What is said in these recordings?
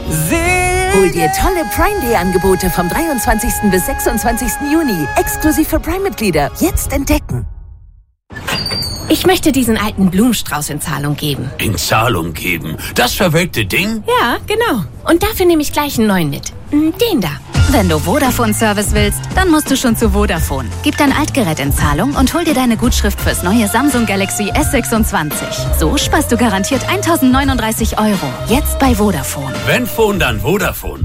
Hol dir tolle Prime Day Angebote vom 23. bis 26. Juni. Exklusiv für Prime-Mitglieder. Jetzt entdecken. Ich möchte diesen alten Blumenstrauß in Zahlung geben. In Zahlung geben? Das verwelkte Ding? Ja, genau. Und dafür nehme ich gleich einen neuen mit. Den da. Wenn du Vodafone-Service willst, dann musst du schon zu Vodafone. Gib dein Altgerät in Zahlung und hol dir deine Gutschrift fürs neue Samsung Galaxy S26. So sparst du garantiert 1.039 €. Jetzt bei Vodafone. Wenn Phone, dann Vodafone.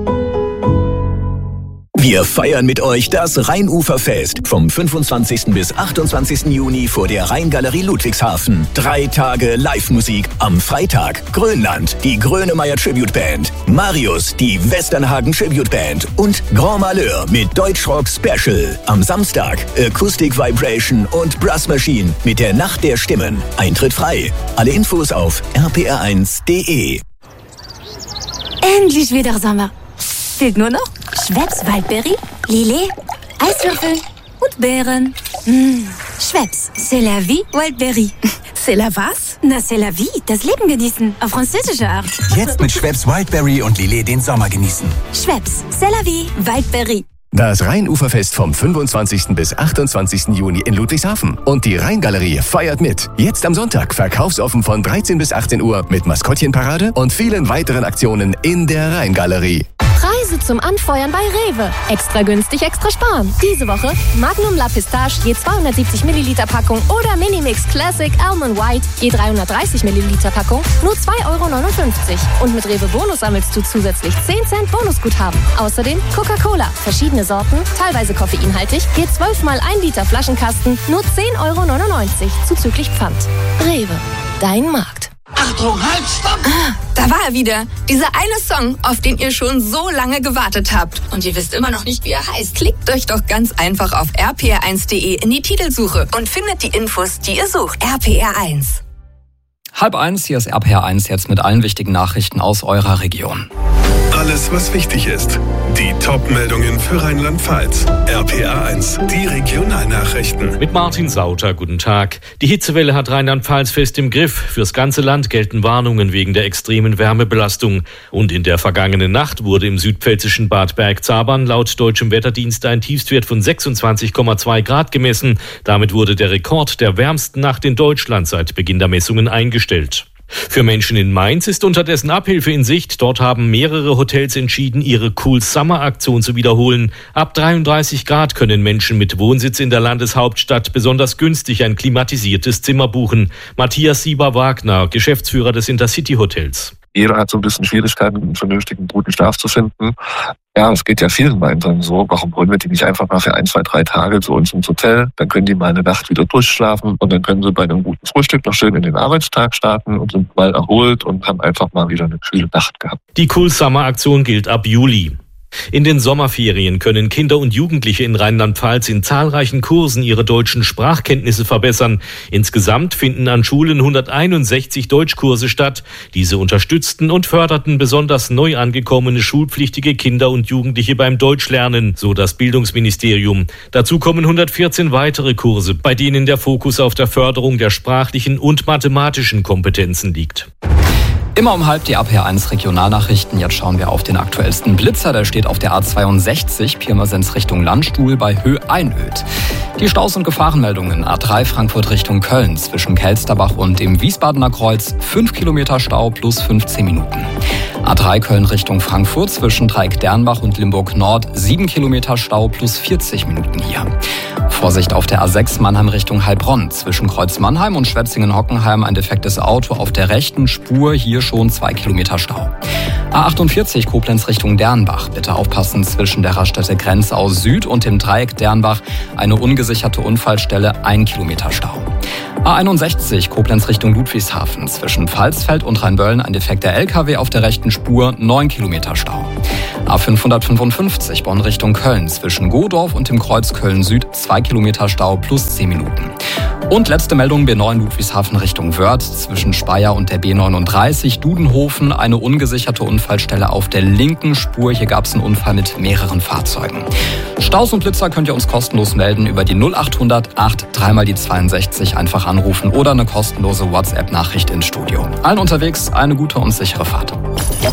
Wir feiern mit euch das Rheinuferfest vom 25. bis 28. Juni vor der Rheingalerie Ludwigshafen. 3 Tage Live-Musik. Am Freitag Grönland, die Grönemeyer Tribute Band, Marius, die Westernhagen Tribute Band und Grand Malheur mit Deutschrock Special. Am Samstag Acoustic Vibration und Brass Machine mit der Nacht der Stimmen. Eintritt frei. Alle Infos auf rpr1.de. Endlich wieder Sommer. Fehlt nur noch Schweppes Waldbeere, Lillet, Eiswürfel und Beeren. Schweppes, c'est la vie, Waldbeere. C'est la was? Na, c'est la vie, das Leben genießen, auf französische Art. Jetzt mit Schweppes Wildberry und Lillet den Sommer genießen. Schweppes, c'est la vie, Waldbeere. Das Rheinuferfest vom 25. bis 28. Juni in Ludwigshafen. Und die Rheingalerie feiert mit. Jetzt am Sonntag verkaufsoffen von 13 bis 18 Uhr mit Maskottchenparade und vielen weiteren Aktionen in der Rheingalerie. Preise zum Anfeuern bei Rewe. Extra günstig, extra sparen. Diese Woche Magnum La Pistache je 270 Milliliter Packung oder Minimix Classic Almond White je 330 Milliliter Packung nur 2,59 €. Und mit Rewe Bonus sammelst du zusätzlich 10 Cent Bonusguthaben. Außerdem Coca-Cola, verschiedene Sorten, teilweise koffeinhaltig, je 12 mal 1 Liter Flaschenkasten nur 10,99 € zuzüglich Pfand. Rewe, dein Markt. Achtung, halt, stopp! Da war er wieder. Dieser eine Song, auf den ihr schon so lange gewartet habt. Und ihr wisst immer noch nicht, wie er heißt. Klickt euch doch ganz einfach auf rpr1.de in die Titelsuche und findet die Infos, die ihr sucht. RPR1. 12:30, hier ist RPR1 jetzt mit allen wichtigen Nachrichten aus eurer Region. Alles, was wichtig ist. Die Top-Meldungen für Rheinland-Pfalz. RPR1, die Regionalnachrichten. Mit Martin Sauter, guten Tag. Die Hitzewelle hat Rheinland-Pfalz fest im Griff. Fürs ganze Land gelten Warnungen wegen der extremen Wärmebelastung. Und in der vergangenen Nacht wurde im südpfälzischen Bad Bergzabern laut deutschem Wetterdienst ein Tiefstwert von 26,2 Grad gemessen. Damit wurde der Rekord der wärmsten Nacht in Deutschland seit Beginn der Messungen eingestellt. Für Menschen in Mainz ist unterdessen Abhilfe in Sicht. Dort haben mehrere Hotels entschieden, ihre Cool Summer Aktion zu wiederholen. Ab 33 Grad können Menschen mit Wohnsitz in der Landeshauptstadt besonders günstig ein klimatisiertes Zimmer buchen. Matthias Sieber-Wagner, Geschäftsführer des Intercity Hotels. Jeder hat so ein bisschen Schwierigkeiten, einen vernünftigen, guten Schlaf zu finden. Ja, es geht ja vielen Mainzern so. Warum holen wir die nicht einfach mal für 1, 2, 3 Tage zu uns ins Hotel? Dann können die mal eine Nacht wieder durchschlafen und dann können sie bei einem guten Frühstück noch schön in den Arbeitstag starten und sind mal erholt und haben einfach mal wieder eine kühle Nacht gehabt. Die Cool Summer Aktion gilt ab Juli. In den Sommerferien können Kinder und Jugendliche in Rheinland-Pfalz in zahlreichen Kursen ihre deutschen Sprachkenntnisse verbessern. Insgesamt finden an Schulen 161 Deutschkurse statt. Diese unterstützten und förderten besonders neu angekommene schulpflichtige Kinder und Jugendliche beim Deutschlernen, so das Bildungsministerium. Dazu kommen 114 weitere Kurse, bei denen der Fokus auf der Förderung der sprachlichen und mathematischen Kompetenzen liegt. Immer um halb die RPR1 Regionalnachrichten. Jetzt schauen wir auf den aktuellsten Blitzer. Der steht auf der A62 Pirmasens Richtung Landstuhl bei Höhe-Einöd. Die Staus- und Gefahrenmeldungen A3 Frankfurt Richtung Köln zwischen Kelsterbach und dem Wiesbadener Kreuz 5 Kilometer Stau plus 15 Minuten. A3 Köln Richtung Frankfurt zwischen Dreieck-Dernbach und Limburg Nord 7 Kilometer Stau plus 40 Minuten hier. Vorsicht auf der A6 Mannheim Richtung Heilbronn. Zwischen Kreuz Mannheim und Schwetzingen-Hockenheim ein defektes Auto auf der rechten Spur. Hier schon 2 Kilometer Stau. A48 Koblenz Richtung Dernbach. Bitte aufpassen, zwischen der Raststätte Grenzau Süd und dem Dreieck Dernbach eine ungesicherte Unfallstelle, 1 Kilometer Stau. A61 Koblenz Richtung Ludwigshafen. Zwischen Pfalzfeld und Rheinböllen ein defekter LKW auf der rechten Spur, 9 Kilometer Stau. A555 Bonn Richtung Köln. Zwischen Godorf und dem Kreuz Köln Süd 2 Kilometer Stau plus 10 Minuten. Und letzte Meldung, B9 Ludwigshafen Richtung Wörth. Zwischen Speyer und der B39 Dudenhofen eine ungesicherte Unfallstelle auf der linken Spur. Hier gab es einen Unfall mit mehreren Fahrzeugen. Staus und Blitzer könnt ihr uns kostenlos melden über die 0800 8 3 mal die 62. Einfach anrufen oder eine kostenlose WhatsApp-Nachricht ins Studio. Allen unterwegs eine gute und sichere Fahrt.